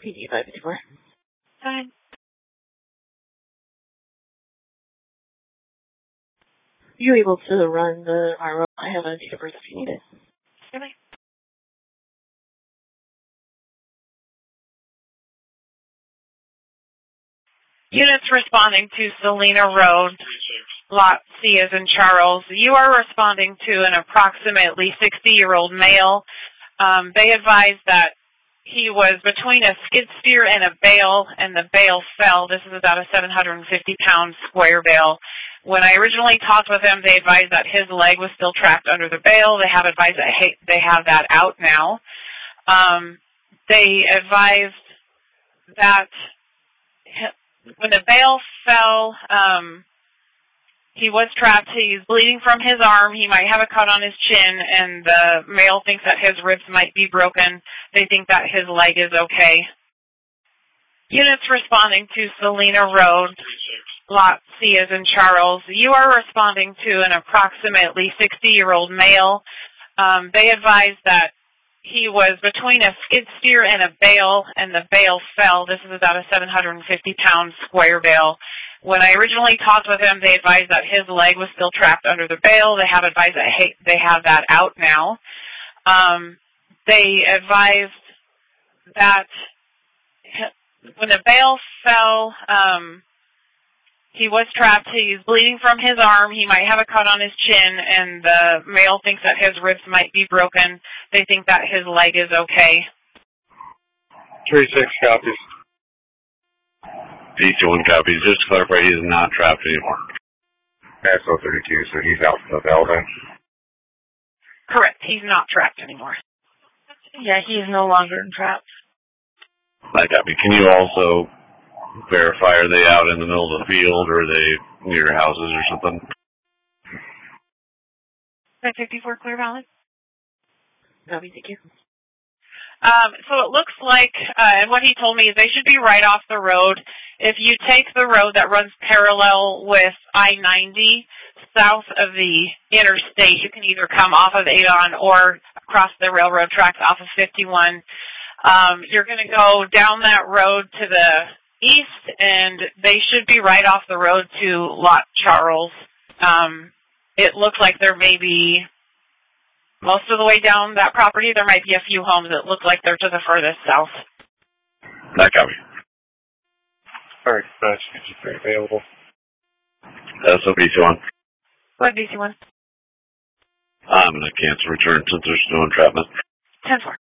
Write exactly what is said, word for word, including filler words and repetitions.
P D five fifty-four. Fine. Are you able to run the R O? I have a date of birth if you need it. Really? Units responding to Selena Road, Lot C as in Charles. You are responding to an approximately sixty-year-old male. Um, they advised that he was between a skid steer and a bale, and the bale fell. This is about a seven hundred fifty pound square bale. When I originally talked with them, they advised that his leg was still trapped under the bale. They have advised that hey, they have that out now. Um, they advised that when the bale fell, um, he was trapped. He's bleeding from his arm. He might have a cut on his chin, and the male thinks that his ribs might be broken. They think that his leg is okay. Units responding to Selena Road, Lot C as in Charles. You are responding to an approximately sixty-year-old male. Um, they advised that he was between a skid steer and a bale, and the bale fell. This is about a seven hundred fifty pound square bale. When I originally talked with him, they advised that his leg was still trapped under the bale. They have advised that hey, they have that out now. Um, they advised that when the bale fell, um, he was trapped. He's bleeding from his arm. He might have a cut on his chin, and the male thinks that his ribs might be broken. They think that his leg is okay. three six copies. D two one copies. Just to clarify, he is not trapped anymore. S O thirty-two, so he's out from the bell then? Correct. He's not trapped anymore. Yeah, he's no longer trapped. I copy. Can you also verify, are they out in the middle of the field, or are they near houses or something? five fifty-four Clear Valley. Copy, thank you. Um, so it looks like, uh, and what he told me is they should be right off the road. If you take the road that runs parallel with I ninety south of the interstate, you can either come off of Adon or across the railroad tracks off of fifty-one. Um, you're going to go down that road to the east, and they should be right off the road to Lot Charles. Um, it looks like there may be most of the way down that property. There might be a few homes that look like they're to the furthest south. I copy. All right, dispatch, is available. S O B two one. Go ahead, B C one. I'm going to cancel return since there's no entrapment. ten four.